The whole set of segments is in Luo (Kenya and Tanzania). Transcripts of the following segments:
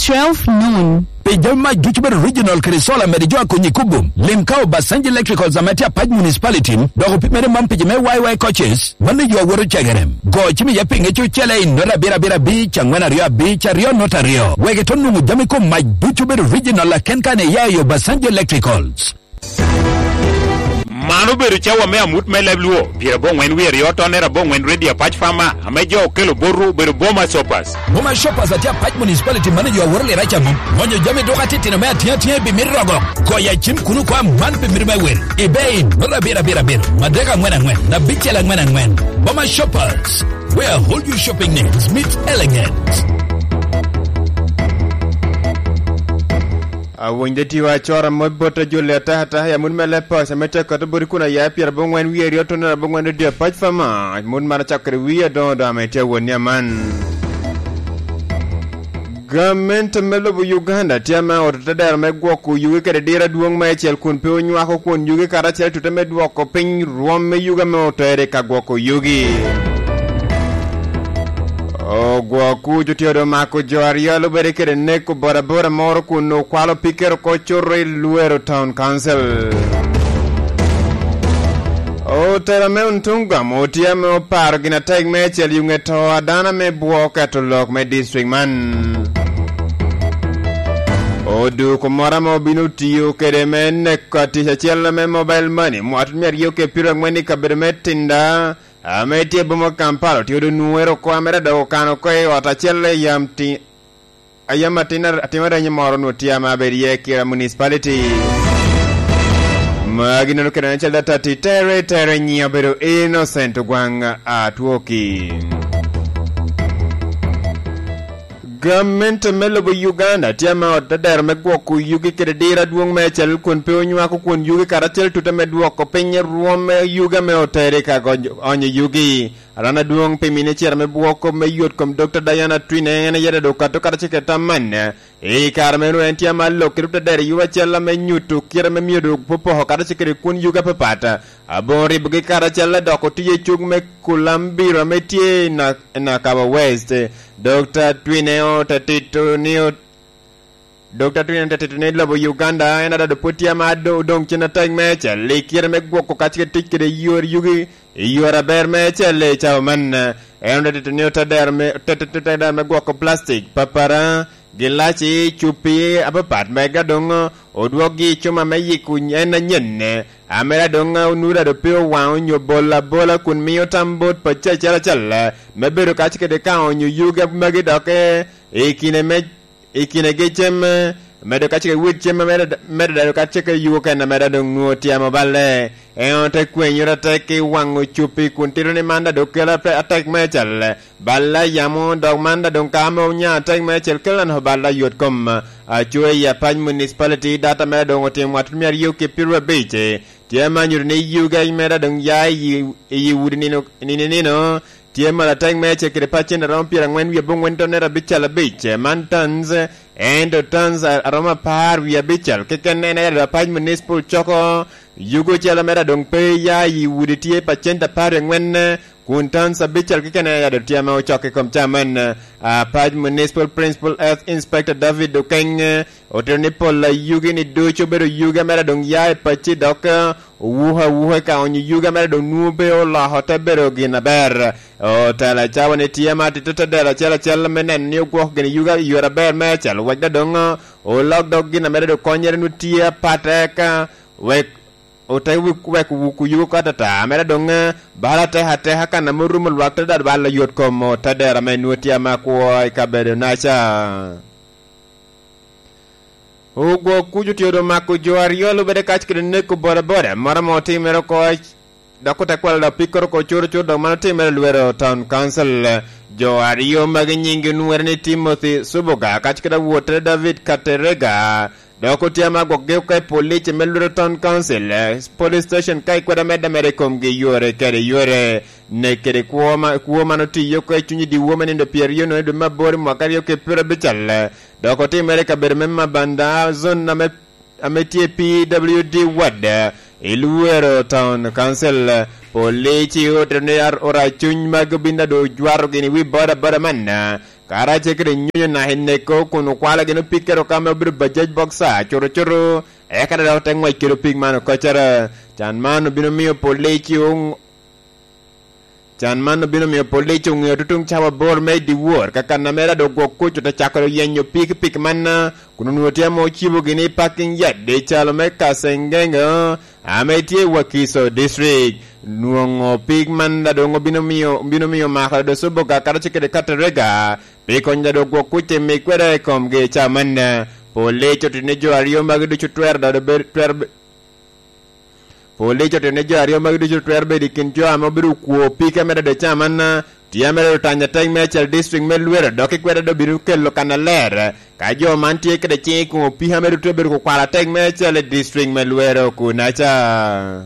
12 noon. Pejama Juchber Regional Krisola Merijoa Kunyikubum, Limkao Basanji Electrical Zamatia Paj Municipality, Dogo Pimere Mampijame YY coaches, Manajua Wuru Chagarem, Go Chimi Yaping Chele in Nora Bira Beach, and Rio Beach, Rio Notario, Wegetonu Jamiko, my Juchber Regional Kenkane Yayo Basanji Electricals. Manu berucha wa mea mut melebluo birabo when we rioto nera bon when ready a patch farmer amejo kelo boru beruboma shoppers Boma shoppers atia patch municipality manager wa worle racha mum monyo jame doka titi na mea tia bi mirrogo ko ya chim kunu kwa man bi mirma wer ibein nora bira madega ngwena na bichela ngwen Boma shoppers where all your shopping needs meet elegance. Wende tiwa chora mobota jule hata ya mun mele pas amete katuburi kuna ya pia bongwen wi rioto na bongwen de patch fama mun mara chakre wi do amete wonya man Government melobu Uganda tiama ortadar megwoku yuge kere dira duong ma echel kun pe onyu ako kun yuge karachel tutame duoko piny ruom me yuga me otere kagwoko yugi Ogwaku jutiodo mako joarialo bere kere neko bora moro kuno kwalo pikero kochore Luero Town Council Tera me untunga motia me oparo gina tag me chel yunge to adana me buoka to lok me district man Odu kumora mo binu tiyo kere me neko tisha chela me mobile money Mwatu miario ke pira mweni kabere me tinda Ameti bomo Kampala tiodo nuero kwa mera da okano kwe watachele yamti ayamatina atimara nyamoro nutia maberie kira municipality Magina lukera nchel data tere nyabero Innocent gwanga atuoki Government melobo Uganda tiama otadar megwoku yugi kere dira duong mechel kun pe onywako kun yugi karachel tutame duoko penye ruome yuga me otere onye yugi arana duong pe mine chera me buoko me yot kom Dr. Diana Twine ene yere do kato karachike taman karmenu entiama lo kirupta dere yuwa chela me nyutu kira me miodo popo karachike kun yuga pepata abori bugi karachela doko tiye chug me kulambira metie na Kaba West Dr. Twine Dr. Twine labo Uganda ena da putia mado dong china tag mecha le kira me gwoko kachike tikire yugi yora ber mecha le chawman ena da me gwoko plastic papara gilachi chupi apapat mega dong odwogi chuma me yiku nyena nyenne amera dong unura do pio wa nyo bola kun miyo tambot pacha chala mebero kachike de ka onyu yuga magi doke ikine gechem medo kachike wichem medo kachike yuga na medo dong nuotia mabale te kwenyura teki wangu chupi kuntiro ni manda dokela pre attack mechal balla yamo dog manda dong kamo nya attack mechal kelan ho balla yotkom chue ya Pany municipality data medo ngotim watmia yuki pirwa beche tiama nyur ni yuga meda dong yai wudinino tiama la tag meche kire pachen rompira ngwen wi bongwen tonera bichala beche mantans and tons aroma par wi bichal kekene na Pany municipal choko yugo chala mera dong pe ya wuditie pachen ta par ngwen kuntan sabichal kekene ya tiama o choke kom chaman Pany municipal principal health inspector David Okeng oternipol yugi ni docho bero yuga mera dong ya pachi doka wuha ka onyu yuga mera dong nube o la hota bero gina ber o tala chawa ne tiama titata dela chala menen ni ko gina yuga yora ber mechal wajda dong o log dog gina mera do konyer nu tia pateka wek otai wek wuku yugo katata mera dong bala te haka na murumul wakta dar bala yot komo tadera menu tiama ko kabedo nacha Ugo kuju tiodo mako joariolo bede kachkire neko bora mara moti mero ko dakuta kwala da pikoro ko choro do manati mero Luero Town Council joario maginyingi nuerne Timothy Suboga kachkira wotre David Katerega doko tiama gogge kai police Luero Town Council police station kai kwada meda merekom ge yore kere yore nekere kuoma no tiyo ko chunyi di woman in the period no do mabori mwakario ke pura bichal doko timere ka bermema banda zone na ametie PWD wad Luero Town Council police otrenear ora chuny mag binda do jwaro gini wi bora man kara chekre nyunyo na hineko kunu kwala gino pikero kama bir bajaj boxa choro ekara da tengwa kiro pigmano kochara chanmano binomio polechi ngio tutung chawa bor me di war kakana mera do goku chuta chakaro yenyo pik manna kunu tiamo chibo gini parking yard de chalo me kasengenga ametie wakiso district nuongo pigman da dongo binomio makara do subo kakara chikere katarega pikonja do goku cheme kwere komge chamanna polecho tinejo ario magidu chutwer da ber Polecho tenejo ario magidu twerbe dikinjo amobiru kuo pika mera de chamanna tiamere tanya tang mechel district melwera doki kweda do biru kello kanaler kajo mantie kede chiku piha meru tweberu ko kwala tang mechel district melwera kunacha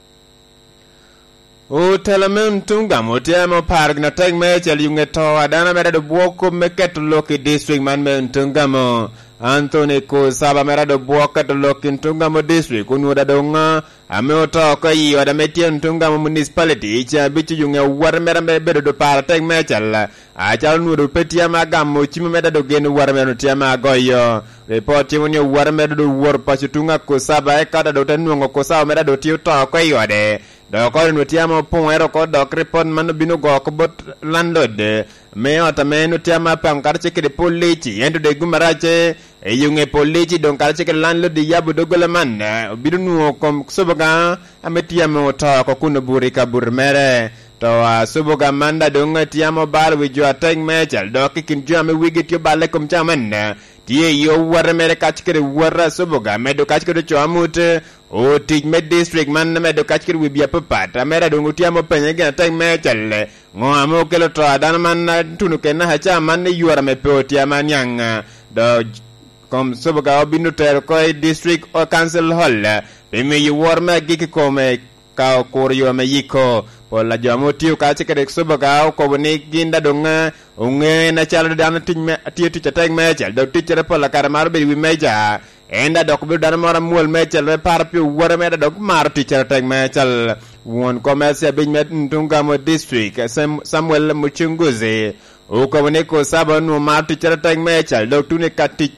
o telemen tunga motiamo park na tang mechel yungeto adana mera do bwoko meketo loki district man men tungamo Anthony ko saba mera do bwoko to loki tungamo district kunuda donga ameoto ko yi wada metien tungamo municipality cha bichu yunge war mera bedo do para tang mechel a chal nudo petia magamo chimo mera do gen war mera tiama goyo report woni war mera do war pachutunga ko saba e kada do tanungo ko saba mera do tiu to ko yode do ko no tiama pon ero ko do report man binu go ko bot landod me ota menu tiama pam karche ke polici endo de gumarache e yunge polici don karche ke landlord di yabu do golaman bidunu kom soboga ametiama to ko kuno buri ka burmere to soboga manda don tiama bal wi jo ateng mechal do kikin jo ame wigit yo bale kom chaman tie yo war mere kachkere war soboga medo kachkere cho amute o tij med district man medo kachkere wi bia papa mera do tiama penye ga ateng mechal ngo amo kelo to adan man tunu kenna hacha man yuara me poti amanyang do kom soboga obinu ter ko district or council hall me yu war me giki kome ka koryo me yiko pola jamo tiu ka chekere soboga ko ni ginda donga unge na chalo dan tinme tiu tiu chateng me chal do tichere pola karamar be wi meja enda dok bi dan mora mol me chal me par pi war me dok mar tichere teng me chal won commerce be met tungamo district Samuel Muchunguzi o ko ne ko saba no mar tichere teng me chal do tuni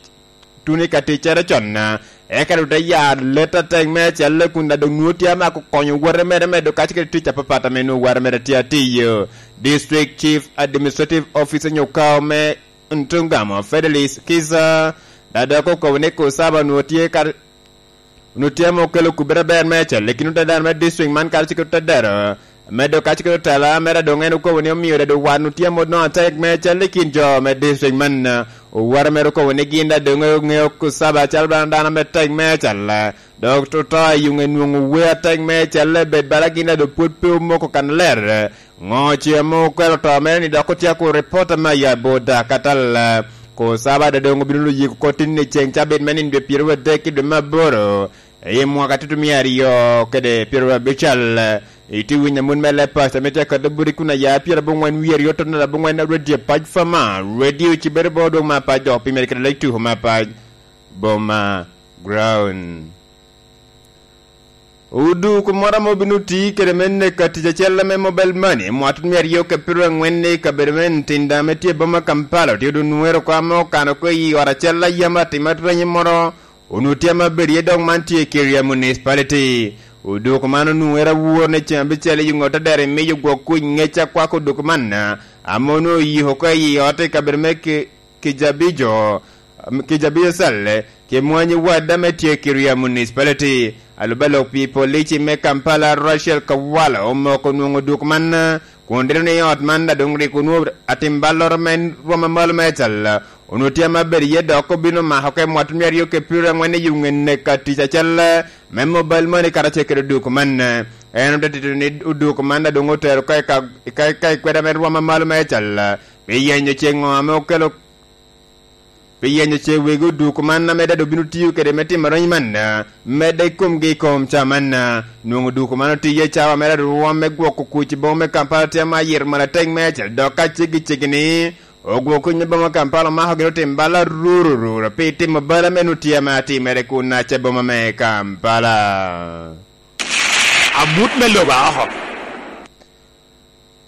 kati chere chonna ekaro da ya leta teng me chal kunda do nutia ma ko konyo war me do kachike ticha papata me no war me tia tiyo district chief administrative officer nyoka me ntungamo Fedelis Kiza da ko ne ko saba no tie kar nutia mo kelo kubera ber me chal lekinu da me district man kachike tadara medo kachike tala mera do ngeno ko ne mi do wan nutia mo no tek me chal lekin jo me district man war mero ko ne ginda de ngeo ko saba chal bandana me tek me chal doctor ta yunge nungu we tek me chal be balaginda do putpe mo ko kan ler ngochi mo ko to me ni do ko tia ko report ma ya boda katal ko saba de ngo binu yi ko tinne cheng chabet menin be pirwa de ki de maboro e mo ka tutumiari yo kede pirwa bechal iti winya mun mele pa samete ka de buri kuna ya pira bongwan wier yo tonna bongwan na radio page fama radio ci bere bodo ma pa do pi merika like tu ma pa boma ground udu ko mora mo binuti kede menne ka tija chella me mobile money mo atun mer yo ka pira ngwenne ka bere men tinda meti boma Kampala ti do nuero ko amo kana ko yi ora chella yama timatra nyimoro unutia maberi dong mantie Kiria municipality udu ko manu nuera wuone chambe chele yungota dere me yugo ku ngecha kwa ko dokumanna amono yi hokai yote ka bere me kijabijo salle ke mwanye wada metie Kiria municipality alubalo people lichi me Kampala Rachel Kawala omo ko nungo dokumanna kondere ne yot manda dongri kunu atimbalor men roma mal metal onutia maberi yedo ko bino ma hoke mwatmer yo ke pura ngene yungen ne katisa challa mem mobile money karache ke dokumanna en de ne dokumanna dongo ter kai kweda men roma mal metal be yenyo chengo amokelo piyenye chewe gudu kumanna meda do binu tiyu kede meti maranymanna meda kum ge kom chamanna nungu du kumano tiye chawa meda do wame gwo kukuchi bome Kampala tema yer mana teng mechel do ka chigi ogwo kunye boma Kampala ma hagino timbala ruru piti mabala menu tiya mati mere kuna che boma me Kampala amut meloba aho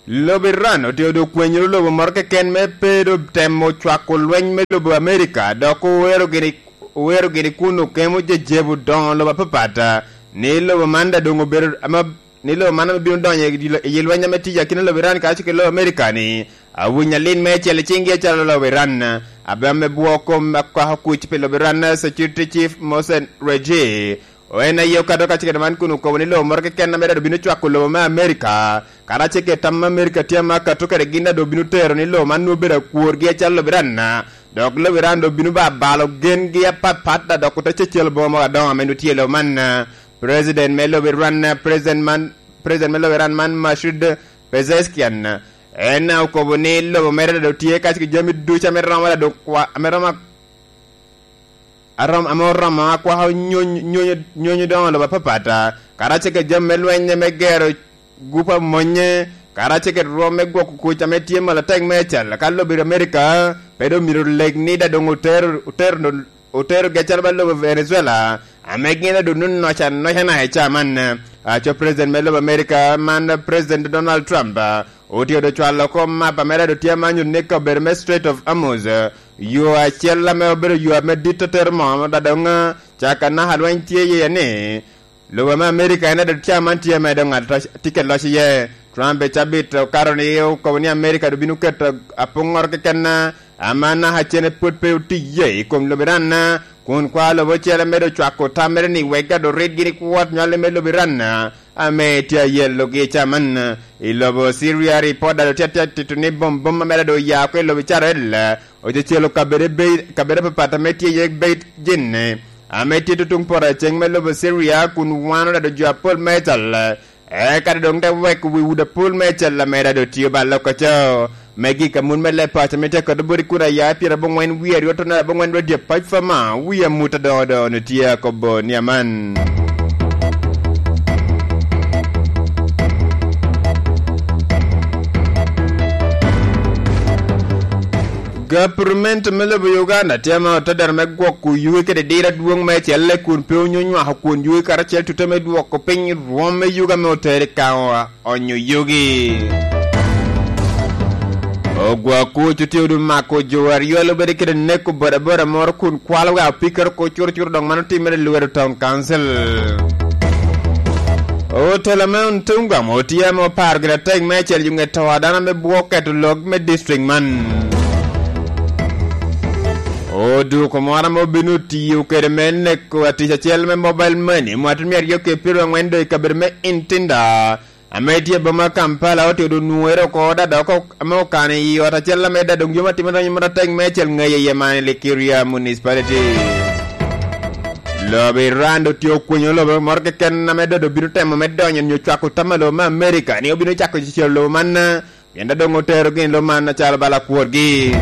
lobo Iran otedo kwenyo lobo morke ken me pedo temo chwako lweny me lobo Amerika doko wero gini kuno kemo jebu don lobo papata ni lobo manda dongo ber ama ni lobo mana bino donye yelwanya metija kino lobo Iran ka chike lobo Amerika ni awunya lin me chele chingi chalo lobo Iran abame buoko makwa kuch pe lobo Iran security chief Mohsen Reji oena yo kadoka chike man kuno ko ni lobo morke ken na meda bino chwako lobo ma Amerika kara chike tam Amerika tiama katoka reginda do bino tero ni lobo manu bera kuorgi chalo lobo Iran dok lobo Iran do bino ba balo gen gi pat da dokota chechel bo ma don amenu tielo man President Melo Iran President Melo Iran man Mashud Pezeshkian ena ko boni lobo mere do tie ka ci jami du ci meram wala do kwa merama aram amorama ko ha ñoñu don lobo papata kara ci ke jam mel wenne me gero gupa monye kara ci ke rome gokku ko ci metie mala tek metel ka lobo America pedo miro leg ni da do hotel gechal ballo Venezuela amegina do nun no chan no hena chaman cho President Melo America man President Donald Trump otio do chwalo ko mapa mera do tiama nyu ne ko berme Strait of Hormuz yo a chella me ober yo a meditateur mo da donga chaka na halwan tie ye ne lo ma America na do tiama tie me donga ticket lo ye Trump chabit karoni yo ko ni America do binu ket apongor ke kenna amana ha chene put pe utiye kom lo beranna kun kwa lo bochela medo chwako tamere ni wega do red gini kwat nyale melo beranna ame tia yello ge chaman ilobo Syria report do tete tituni bom mera do ya ko lo bicharel o je chelo kabere pata metie ye bait jinne ame titu tung pora cheng melo Syria kun wano do japol metal kada dong ta wek wi wuda pol metal la mera do tio ballo ko cho Megi kamun mele pata mete ko do buri kura ya pira bongwen wier yoto na bongwen do dia paj fama wi amuta do no tia ko bo niaman Government mele bo Uganda tema to dar me gokku yuwe ke de dira duong me chelle kun pe onyu ha kun yuwe kara chel tutame duok ko pin rom me yuga me otere ka onyu yugi ogwa ko tutiodu mako jowar yolo bede kede nekko bora mor kun kwala wa pikar ko chur dong manu timere luwer town council o telemen tunga mo tiamo pargra teg mechel junge tawadana me buoket log me district man o du ko mora mo binuti yu kede men nekko atisha chel me mobile money mo atmier yoke piro ngwendo ikaber me intinda Ametie bama Kampala ote do nuero ko da ko amo kane yo ta chella meda do juma timana nyuma tag mechel ngaye yemane le Kiria municipality lobe rando tio kunyo lobe morke ken na meda do biru tem meddo nyen nyu chako tamalo ma America ni obino chako ci lo man yenda do ngotero gen lo man chala bala kuorgi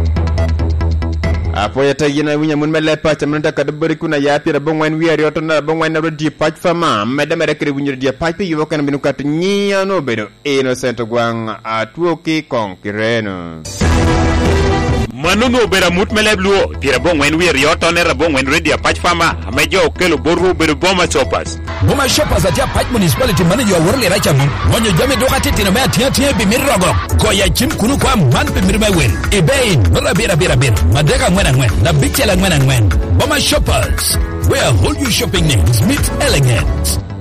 apoya tagina winya mun mele pacha mun ta kada bari kuna ya pira bongwen wiari oto na bongwen na di pach fama medame rekre bunyo di pach pe yo kan binu kat nyiya no bedo innocent gwang atuoki konkireno Manuno bera mut melebluo pira bongwen wiari oto ne bongwen redia pach fama amejo kelo boru bedo boma choppers atia pach municipality manager worle racha mun wonyo jame doka titina me atia bi mirrogo ko ya chim kunu kwa man bi mirma wen ebein nola bera madega ngwen na bichela ngwen boma shoppers where whole you shopping needs meet elegance